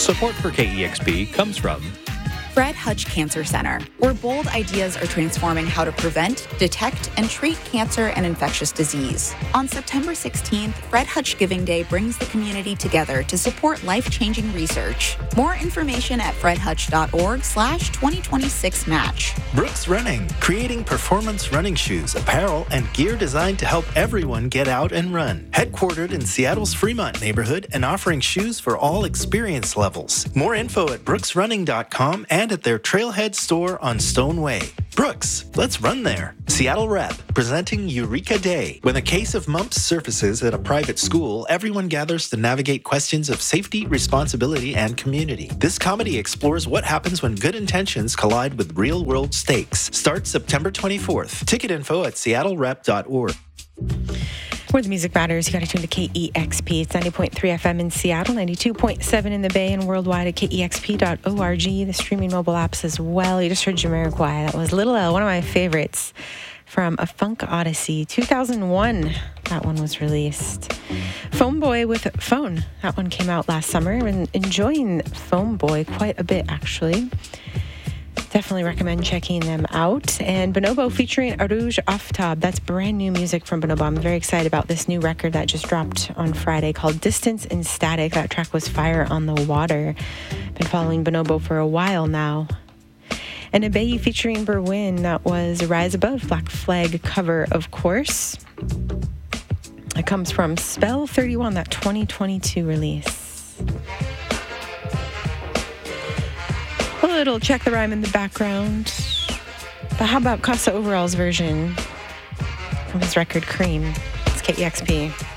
Support for KEXP comes from Fred Hutch Cancer Center, where bold ideas are transforming how to prevent, detect, and treat cancer and infectious disease. On September 16th, Fred Hutch Giving Day brings the community together to support life-changing research. More information at fredhutch.org/2026match. Brooks Running, creating performance running shoes, apparel, and gear designed to help everyone get out and run. Headquartered in Seattle's Fremont neighborhood and offering shoes for all experience levels. More info at brooksrunning.com and at their Trailhead store on Stone Way. Brooks, let's run there. Seattle Rep, presenting Eureka Day. When a case of mumps surfaces at a private school, everyone gathers to navigate questions of safety, responsibility, and community. This comedy explores what happens when good intentions collide with real-world stakes. Starts September 24th. Ticket info at seattlerep.org. Where the music matters, you got to tune to KEXP. It's 90.3 FM in Seattle, 92.7 in the Bay, and worldwide at kexp.org. The streaming mobile apps as well. You just heard Jamiroquai. That was Little L, one of my favorites from A Funk Odyssey, 2001. That one was released. Phone Boy with Phone. That one came out last summer. I've been enjoying Phone Boy quite a bit, actually. Definitely recommend checking them out. And Bonobo featuring Arouge Aftab. That's brand new music from Bonobo. I'm very excited about this new record that just dropped on Friday called Distance and Static. That track was Fire on the Water. Been following Bonobo for a while now. And Abeyi featuring Berwin. That was Rise Above, Black Flag cover, of course. It comes from Spell 31, that 2022 release. A little Check the Rhyme in the background. But how about Casa Overall's version from his record Cream? It's KEXP.